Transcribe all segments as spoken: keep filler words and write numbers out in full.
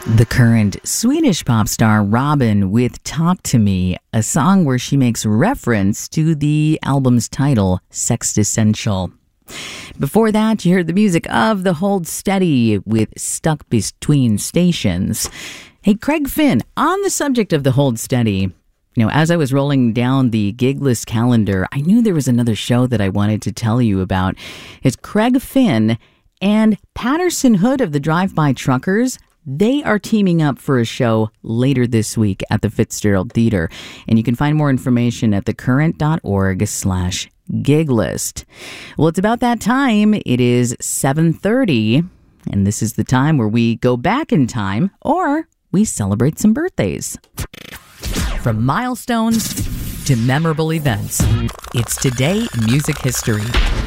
The current Swedish pop star Robyn with Talk to Me, a song where she makes reference to the album's title, Sextessential. Before that, you heard the music of The Hold Steady with Stuck Between Stations. Hey, Craig Finn, on the subject of The Hold Steady, you know, as I was rolling down the gig list calendar, I knew there was another show that I wanted to tell you about. It's Craig Finn and Patterson Hood of the Drive-By Truckers. They are teaming up for a show later this week at the Fitzgerald Theater. And you can find more information at thecurrent.org slash gig list. Well, it's about that time. It is seven thirty, and this is the time where we go back in time or we celebrate some birthdays. From milestones to memorable events, it's Today in Music History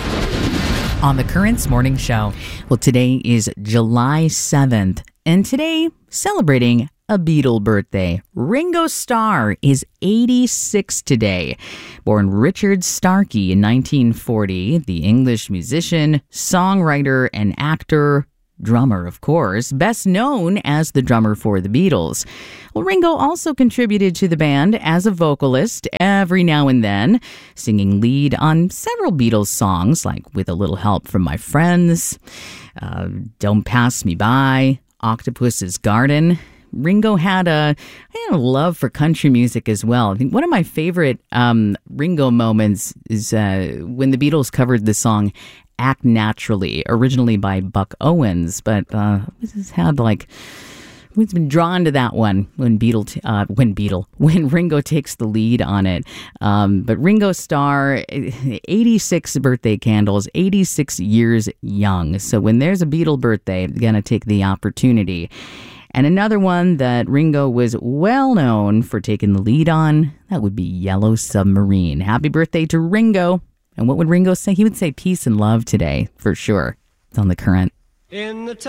on the Current's Morning Show. Well, today is July seventh. And today, celebrating a Beatle birthday. Ringo Starr is eighty-six today. Born Richard Starkey in nineteen forty, the English musician, songwriter, and actor, drummer, of course, best known as the drummer for the Beatles. Well, Ringo also contributed to the band as a vocalist every now and then, singing lead on several Beatles songs, like With a Little Help from My Friends, uh, Don't Pass Me By, Octopus's Garden. Ringo had a, a love for country music as well. I think one of my favorite um, Ringo moments is uh, when the Beatles covered the song Act Naturally, originally by Buck Owens, but uh, this has had like, we've been drawn to that one when Beatle, t- uh, when Beatle, when Ringo takes the lead on it. Um, but Ringo Starr, eighty-six birthday candles, eighty-six years young. So when there's a Beatle birthday, you're gonna take the opportunity. And another one that Ringo was well known for taking the lead on, that would be Yellow Submarine. Happy birthday to Ringo. And what would Ringo say? He would say peace and love today, for sure. It's on The Current. In the t-